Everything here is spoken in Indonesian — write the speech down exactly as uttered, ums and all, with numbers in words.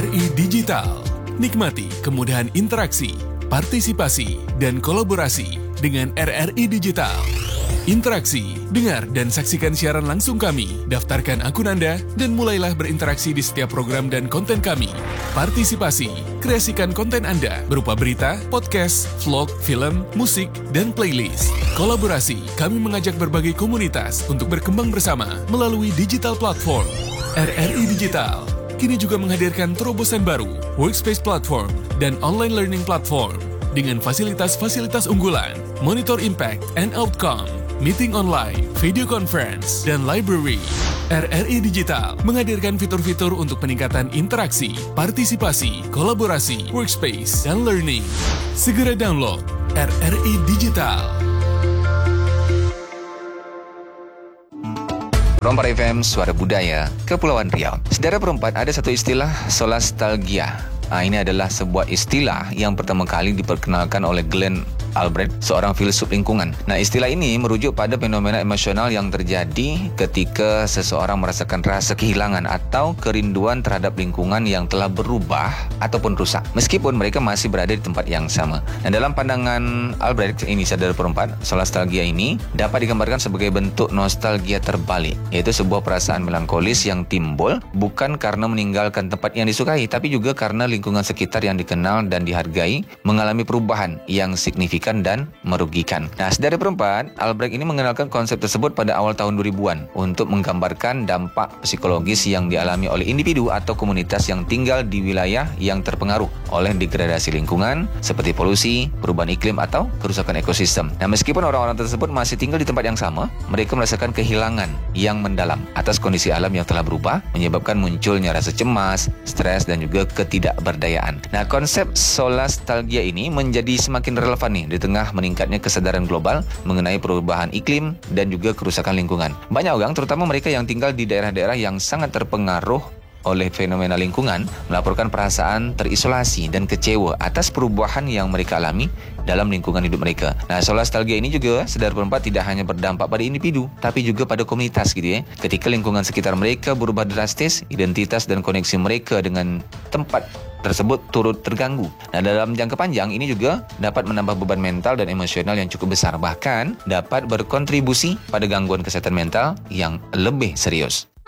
I Digital. Nikmati kemudahan interaksi, partisipasi, dan kolaborasi dengan R R I Digital. Interaksi, dengar dan saksikan siaran langsung kami, daftarkan akun Anda, dan mulailah berinteraksi di setiap program dan konten kami. Partisipasi, kreasikan konten Anda berupa berita, podcast, vlog, film, musik, dan playlist. Kolaborasi, kami mengajak berbagai komunitas untuk berkembang bersama melalui digital platform. R R I Digital kini juga menghadirkan terobosan baru, workspace platform, dan online learning platform dengan fasilitas-fasilitas unggulan, monitor impact and outcome, meeting online, video conference, dan library. R R I Digital menghadirkan fitur-fitur untuk peningkatan interaksi, partisipasi, kolaborasi, workspace, dan learning. Segera download R R I Digital. Perompak F M, Suara Budaya, Kepulauan Riau. Saudara perempat, ada satu istilah solastalgia. Nah, ini adalah sebuah istilah yang pertama kali diperkenalkan oleh Glenn Albrecht, seorang filsuf lingkungan. Nah, istilah ini merujuk pada fenomena emosional yang terjadi ketika seseorang merasakan rasa kehilangan atau kerinduan terhadap lingkungan yang telah berubah ataupun rusak, meskipun mereka masih berada di tempat yang sama. Dan dalam pandangan Albrecht ini, saudara perempat, solastalgia ini dapat digambarkan sebagai bentuk nostalgia terbalik, yaitu sebuah perasaan melankolis yang timbul bukan karena meninggalkan tempat yang disukai, tapi juga karena lingkungan sekitar yang dikenal dan dihargai mengalami perubahan yang signifikan dan merugikan. Nah, saudara perempat, Albrecht ini mengenalkan konsep tersebut pada awal tahun dua ribuan untuk menggambarkan dampak psikologis yang dialami oleh individu atau komunitas yang tinggal di wilayah yang terpengaruh oleh degradasi lingkungan seperti polusi, perubahan iklim, atau kerusakan ekosistem. Nah, meskipun orang-orang tersebut masih tinggal di tempat yang sama, mereka merasakan kehilangan yang mendalam atas kondisi alam yang telah berubah, menyebabkan munculnya rasa cemas, stres, dan juga ketidakberdayaan. Nah, konsep solastalgia ini menjadi semakin relevan nih di tengah meningkatnya kesadaran global mengenai perubahan iklim dan juga kerusakan lingkungan. Banyak orang, terutama mereka yang tinggal di daerah-daerah yang sangat terpengaruh oleh fenomena lingkungan, melaporkan perasaan terisolasi dan kecewa atas perubahan yang mereka alami dalam lingkungan hidup mereka. Nah, solastalgia ini juga, saudara perempat, tidak hanya berdampak pada individu, tapi juga pada komunitas gitu ya. Ketika lingkungan sekitar mereka berubah drastis, identitas dan koneksi mereka dengan tempat tersebut turut terganggu. Nah, dalam jangka panjang ini juga dapat menambah beban mental dan emosional yang cukup besar, bahkan dapat berkontribusi pada gangguan kesehatan mental yang lebih serius.